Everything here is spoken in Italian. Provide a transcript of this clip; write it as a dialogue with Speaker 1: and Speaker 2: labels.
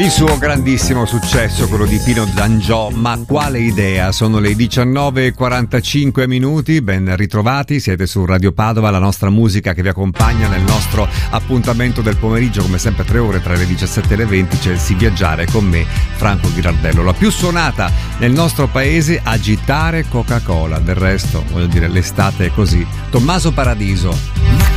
Speaker 1: Il suo grandissimo successo, quello di Pino D'Angiò, Ma quale idea? Sono le 19:45, ben ritrovati, siete su Radio Padova, la nostra musica che vi accompagna nel nostro appuntamento del pomeriggio, come sempre 3 ore tra le 17 e le 20, c'è il Si Viaggiare con me, Franco Ghirardello. La più suonata nel nostro paese, Agitare Coca-Cola, del resto, voglio dire, l'estate è così. Tommaso Paradiso.